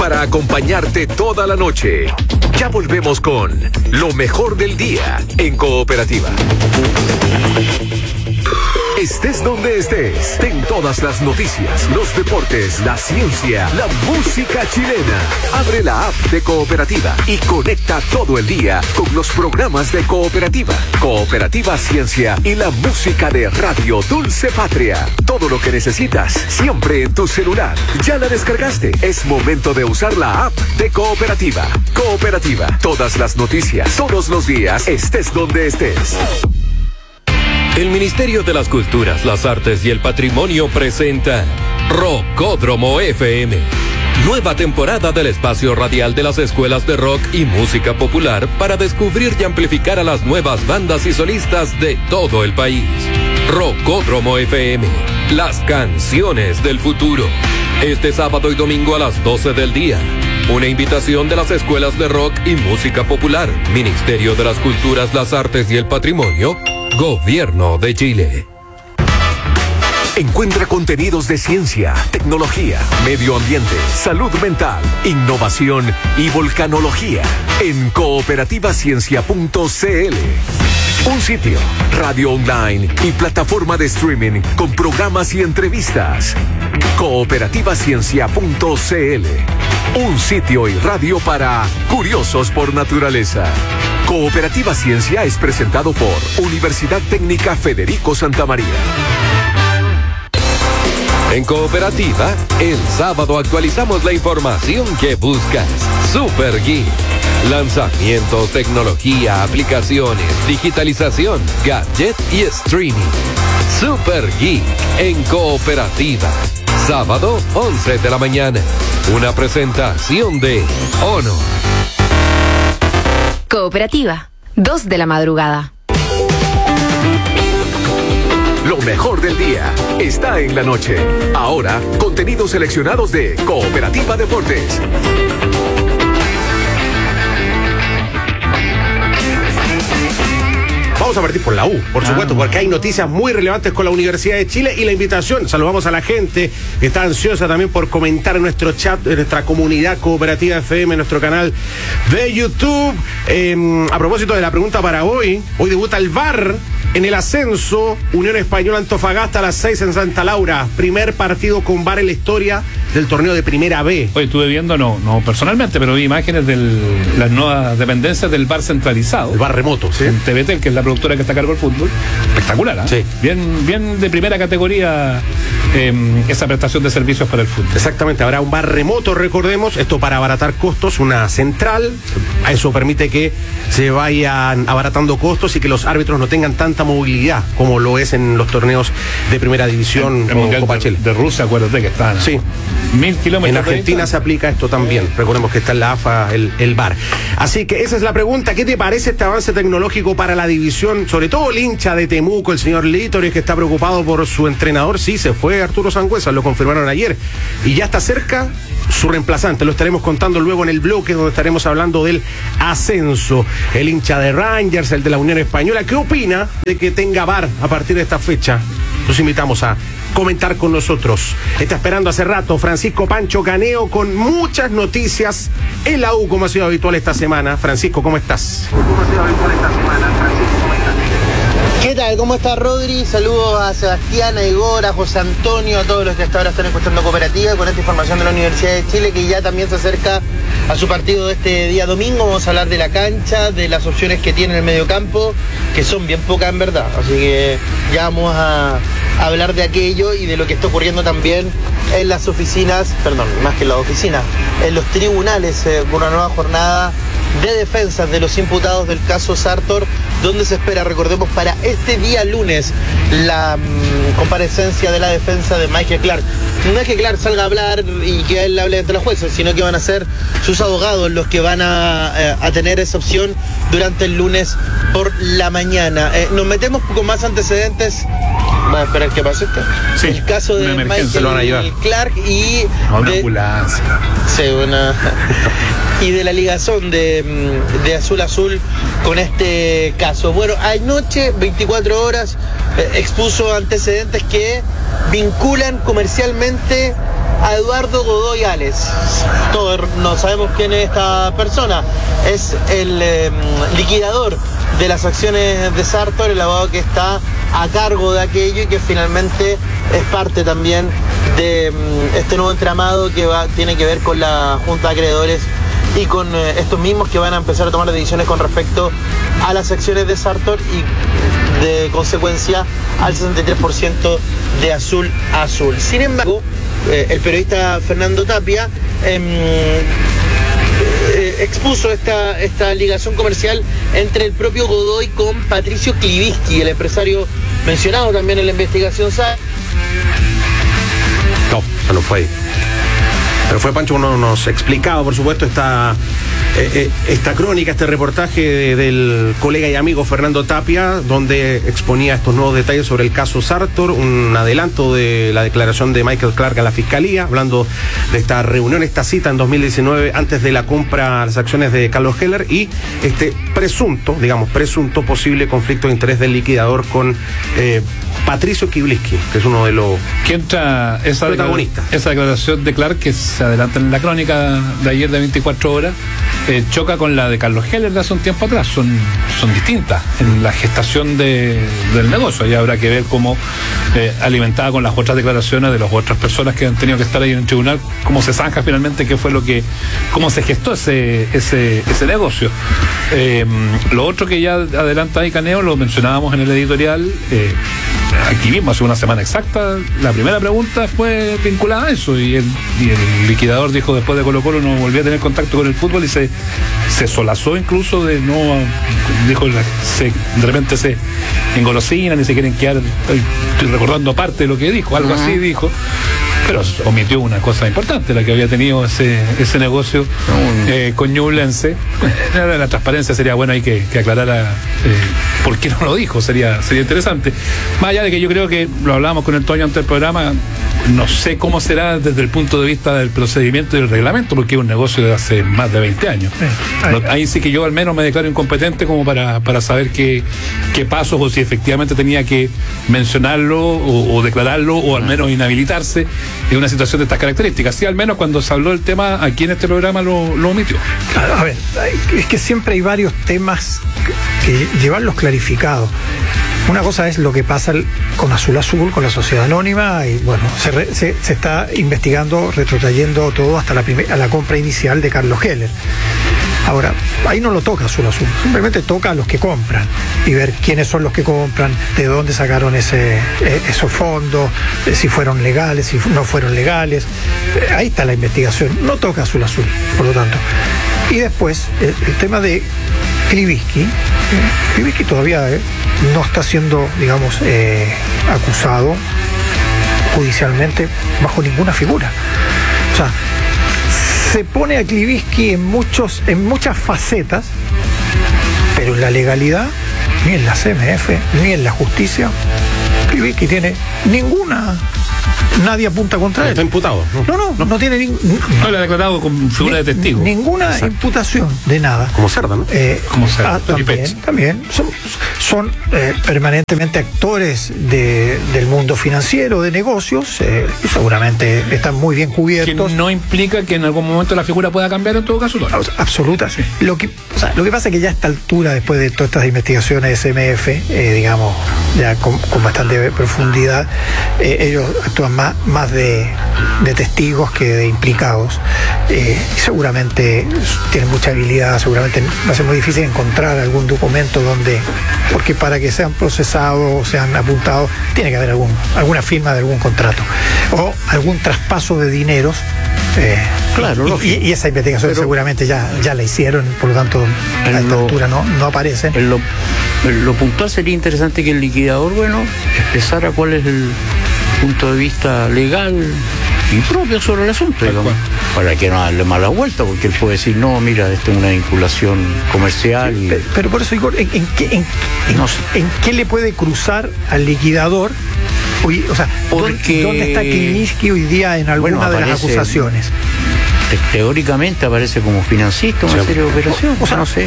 para acompañarte toda la noche. Ya volvemos con lo mejor del día en Cooperativa. Estés donde estés, ten todas las noticias, los deportes, la ciencia, la música chilena. Abre la app de Cooperativa y conecta todo el día con los programas de Cooperativa, Cooperativa Ciencia y la música de Radio Dulce Patria. Todo lo que necesitas, siempre en tu celular. ¿Ya la descargaste? Es momento de usar la app de Cooperativa. Cooperativa, todas las noticias, todos los días, estés donde estés. El Ministerio de las Culturas, las Artes y el Patrimonio presenta Rockódromo FM. Nueva temporada del espacio radial de las escuelas de rock y música popular para descubrir y amplificar a las nuevas bandas y solistas de todo el país. Rockódromo FM, las canciones del futuro. Este sábado y domingo a las 12 del día. Una invitación de las escuelas de rock y música popular, Ministerio de las Culturas, las Artes y el Patrimonio, Gobierno de Chile. Encuentra contenidos de ciencia, tecnología, medio ambiente, salud mental, innovación y volcanología en cooperativaciencia.cl. Un sitio, radio online y plataforma de streaming con programas y entrevistas. Cooperativaciencia.cl. Un sitio y radio para curiosos por naturaleza. Cooperativa Ciencia es presentado por Universidad Técnica Federico Santa María. En Cooperativa, el sábado actualizamos la información que buscas. Super Geek. Lanzamientos, tecnología, aplicaciones, digitalización, gadget y streaming. Super Geek en Cooperativa. Sábado, 11 de la mañana. Una presentación de Honor. Cooperativa, 2 de la madrugada. Lo mejor del día está en la noche. Ahora, contenidos seleccionados de Cooperativa Deportes. Vamos a partir por la U, por supuesto, porque hay noticias muy relevantes con la Universidad de Chile y la invitación. Saludamos a la gente que está ansiosa también por comentar en nuestro chat, en nuestra comunidad Cooperativa FM, en nuestro canal de YouTube. A propósito de la pregunta para hoy debuta el VAR en el ascenso. Unión Española Antofagasta a las 6 en Santa Laura. Primer partido con VAR en la historia del torneo de Primera B. Hoy estuve viendo, no personalmente, pero vi imágenes de las nuevas dependencias del VAR centralizado. El VAR remoto, sí. En TVT, que es la productora que está a cargo del fútbol. Espectacular, ¿eh? Sí. Bien de primera categoría esa prestación de servicios para el fútbol. Exactamente, habrá un VAR remoto, recordemos, esto para abaratar costos, una central. Eso permite que se vayan abaratando costos y que los árbitros no tengan tanta movilidad como lo es en los torneos de Primera División o Copa Chile. De Rusia, acuérdate que están. Sí. 1000 kilómetros. En Argentina se aplica esto también. Recordemos que está en la AFA el VAR. Así que esa es la pregunta. ¿Qué te parece este avance tecnológico para la división? Sobre todo el hincha de Temuco, el señor Lítoris, que está preocupado por su entrenador. Sí, se fue Arturo Sangüesa, lo confirmaron ayer. Y ya está cerca su reemplazante. Lo estaremos contando luego en el bloque donde estaremos hablando del ascenso. El hincha de Rangers, el de la Unión Española, ¿qué opina de que tenga VAR a partir de esta fecha? Los invitamos a comentar con nosotros. Está esperando hace rato Francisco Pancho Caneo con muchas noticias en la U, como ha sido habitual esta semana. Francisco, ¿cómo estás? ¿Qué tal? ¿Cómo está Rodri? Saludos a Sebastián, a Igor, a José Antonio, a todos los que hasta ahora están escuchando Cooperativa con esta información de la Universidad de Chile, que ya también se acerca a su partido de este día domingo. Vamos a hablar de la cancha, de las opciones que tiene el mediocampo, que son bien pocas en verdad. Así que ya vamos a hablar de aquello y de lo que está ocurriendo también en las oficinas, más que en las oficinas, en los tribunales, con una nueva jornada de defensas de los imputados del caso Sartor, donde se espera, recordemos, para este día lunes la comparecencia de la defensa de Michael Clark. No es que Clark salga a hablar y que él hable ante los jueces, sino que van a ser sus abogados los que van a tener esa opción durante el lunes por la mañana. Nos metemos con más antecedentes. Va a esperar que pase esto. Sí, el caso de Michael Clark y una ambulancia. Sí, y de la ligazón de Azul Azul con este caso. Bueno, anoche, 24 horas, expuso antecedentes que vinculan comercialmente a Eduardo Godoy Ales. Todos no sabemos quién es esta persona. Es el liquidador de las acciones de Sartor, el abogado que está a cargo de aquello y que finalmente es parte también de este nuevo entramado que tiene que ver con la Junta de Acreedores y con estos mismos que van a empezar a tomar decisiones con respecto a las acciones de Sartor y de consecuencia al 63% de Azul. Sin embargo, el periodista Fernando Tapia expuso esta ligación comercial entre el propio Godoy con Patricio Kliviski, el empresario mencionado también en la investigación. No, eso no fue ahí. Pero fue Pancho, uno nos explicaba, por supuesto, esta crónica, este reportaje del colega y amigo Fernando Tapia, donde exponía estos nuevos detalles sobre el caso Sartor, un adelanto de la declaración de Michael Clark a la Fiscalía, hablando de esta reunión, esta cita en 2019, antes de la compra a las acciones de Carlos Heller, y este presunto posible conflicto de interés del liquidador con Patricio Kliviski, que es uno de los protagonistas. Esa declaración de Clark, que se adelanta en la crónica de ayer de 24 horas, choca con la de Carlos Heller de hace un tiempo atrás. Son distintas en la gestación del negocio. Ahí habrá que ver cómo, alimentada con las otras declaraciones de las otras personas que han tenido que estar ahí en el tribunal, cómo se zanja finalmente cómo se gestó ese negocio. Lo otro que ya adelanta ahí Caneo, lo mencionábamos en el editorial, aquí mismo hace una semana exacta, la primera pregunta fue vinculada a eso, y el liquidador dijo después de Colo-Colo no volvió a tener contacto con el fútbol y se solazó incluso de no, dijo, de repente se engolosinan y se quieren quedar, estoy recordando parte de lo que dijo, algo así dijo, pero omitió una cosa importante, la que había tenido ese negocio con Ñublense. La transparencia sería bueno ahí que aclarara por qué no lo dijo, sería interesante. Más allá de que yo creo que lo hablábamos con el Toño antes del programa, no sé cómo será desde el punto de vista del procedimiento y del reglamento, porque es un negocio de hace más de 20 años. Ahí sí que yo al menos me declaro incompetente como para saber qué pasos, o si efectivamente tenía que mencionarlo o declararlo, o al menos inhabilitarse en una situación de estas características. Sí, al menos cuando se habló del tema aquí en este programa lo omitió. Claro, a ver, es que siempre hay varios temas que llevarlos clarificados. Una cosa es lo que pasa con Azul, con la sociedad anónima, y bueno, se está investigando, retrotrayendo todo hasta la compra inicial de Carlos Heller. Ahora, ahí no lo toca Azul, simplemente toca a los que compran y ver quiénes son los que compran, de dónde sacaron esos fondos, si fueron legales, si no fueron legales. Ahí está la investigación, no toca Azul, por lo tanto. Y después, el tema de Kliviski todavía no está siendo, digamos, acusado judicialmente bajo ninguna figura. O sea, se pone a Kliviski en muchas facetas, pero en la legalidad, ni en la CMF, ni en la justicia, Kliviski tiene ninguna. Nadie apunta contra él. Está imputado. No tiene no le ha declarado con figura de testigo. Ninguna imputación de nada. Como Cerda, ¿no? Como Cerda. También son permanentemente actores del mundo financiero, de negocios, y seguramente están muy bien cubiertos. Que no implica que en algún momento la figura pueda cambiar, en todo caso. Absoluta. Sí. Lo que pasa es que ya a esta altura, después de todas estas investigaciones de SMF, digamos, ya con bastante profundidad, ellos actúan más de testigos que de implicados, y seguramente tienen mucha habilidad, seguramente va a ser muy difícil encontrar algún documento porque para que sean procesados o sean apuntados tiene que haber alguna firma de algún contrato o algún traspaso de dineros. Claro, y esa investigación seguramente ya la hicieron, por lo tanto a esta altura no aparecen. En lo puntual sería interesante que el liquidador, expresara cuál es el punto de vista legal y propio sobre el asunto, digamos, para que no darle mala vuelta, porque él puede decir, no, mira, esto es una vinculación comercial. Pero por eso, Igor, ¿en qué le puede cruzar al liquidador? O sea, ¿dónde está Kliviski hoy día en alguna de las acusaciones? Teóricamente aparece como financista una serie de operaciones. No sé.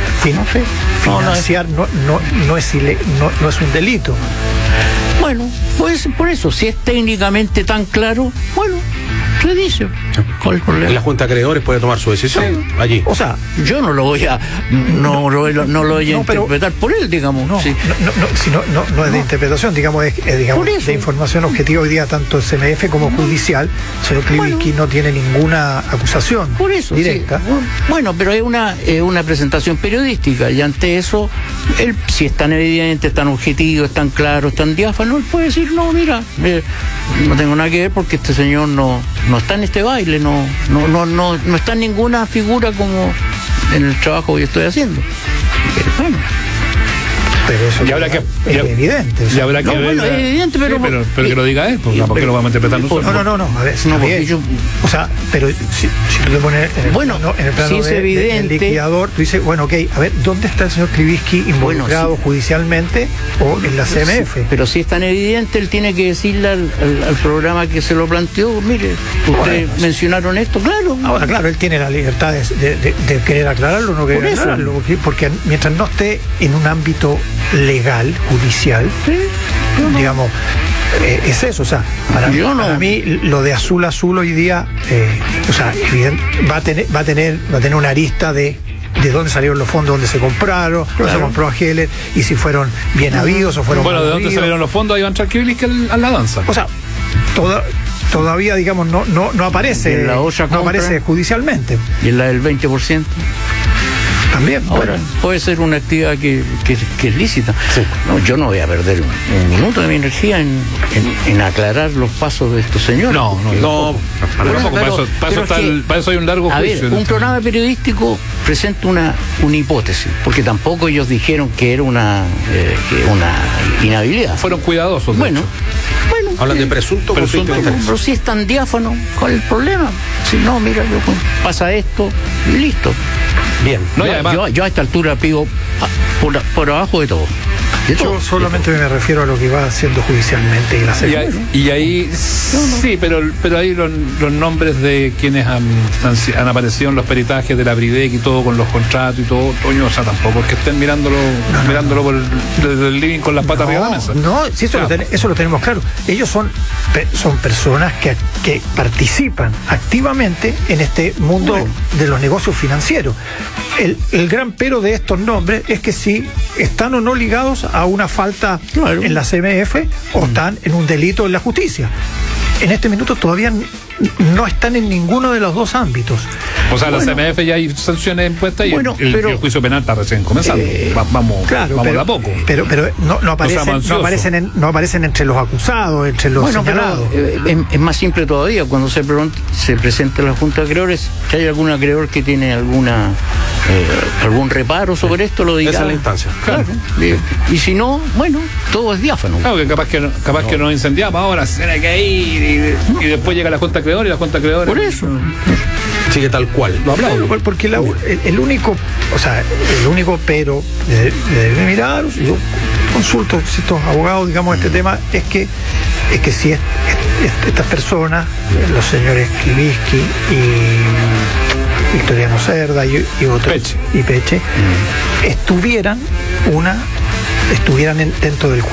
Financiar no es un delito. Bueno, pues por eso, si es técnicamente tan claro, ¿Qué dice? ¿Cuál es el problema? La Junta de Acreedores puede tomar su decisión allí. O sea, yo no lo voy a interpretar por él, digamos. No, sí. no es de interpretación, digamos, es de información objetiva hoy día, tanto CMF como judicial. El señor Krivitsky no tiene ninguna acusación por eso, directa. Sí. Bueno, pero es una presentación periodística, y ante eso, él, si es tan evidente, es tan objetivo, es tan claro, es tan diáfano, él puede decir, no, mira, no tengo nada que ver porque este señor no está en este baile, no está en ninguna figura como en el trabajo que estoy haciendo. Bueno. Pero eso y habrá que, es evidente. Y habrá que bueno, es evidente, pero que lo diga él, porque tampoco lo vamos a interpretar nosotros. No, a ver, no, porque yo, o sea, pero si tú te pones en el plano si es evidente, del liquidador, tú dices, bueno, ok, a ver, ¿dónde está el señor Krivitsky involucrado judicialmente o en la CMF? Sí, pero si es tan evidente, él tiene que decirle al programa que se lo planteó, mire, ustedes mencionaron esto, claro. Ahora, claro, él tiene la libertad de querer aclararlo o no querer aclararlo, porque mientras no esté en un ámbito legal, judicial, digamos, es eso, o sea, para mí lo de azul hoy día, o sea, va a tener una arista de dónde salieron los fondos, dónde se compraron, dónde se compró a Heller, y si fueron bien habidos o fueron de dónde salieron los fondos, ahí va a entrar Krivitsky a la danza. O sea, todavía, digamos, no aparece, no aparece judicialmente. ¿Y en la del 20%? También. Ahora, puede ser una actividad que es lícita. Sí. No, yo no voy a perder un minuto de mi energía en aclarar los pasos de estos señores. Para eso hay un largo juicio. A ver, un programa periodístico presenta una hipótesis, porque tampoco ellos dijeron que era una inhabilidad. Fueron cuidadosos. Bueno. Hablan de presunto. Pero si es tan diáfano, ¿cuál es el problema? Si no, mira, pasa esto y listo. Bien. Yo a esta altura pido por abajo de todo. Yo solamente me refiero a lo que va haciendo judicialmente y ahí sí, pero ahí los nombres de quienes han aparecido en los peritajes de la Bridec y todo, con los contratos y todo, Toño, o sea, tampoco es que estén mirándolo desde el living con las patas arriba de la mesa. No, sí, eso lo tenemos claro. Ellos son personas que participan activamente en este mundo de los negocios financieros. El gran pero de estos nombres es que si están o no ligados a una falta en la CMF o están en un delito en la justicia. En este minuto todavía no están en ninguno de los dos ámbitos. O sea, la CMF ya hay sanciones impuestas y el juicio penal está recién comenzando. Vamos de a poco. Pero no aparecen entre los acusados, entre los señalados. Es más simple todavía. Cuando se presenta la Junta de Acreedores, si hay algún acreedor que tiene algún reparo sobre esto, lo diga. Esa es la instancia. Claro. Y si no, todo es diáfano. Claro, que capaz que nos incendiamos ahora, será que ahí y después llega la Junta de Acreedores y la Junta de Acreedores. Por eso. Sigue tal cual. Lo hablamos. Porque el único pero de mirar, yo consulto a estos abogados, digamos, este tema, es que si estas personas, los señores Krivitsky y Victoriano Cerda y otros, Peche, estuvieran dentro del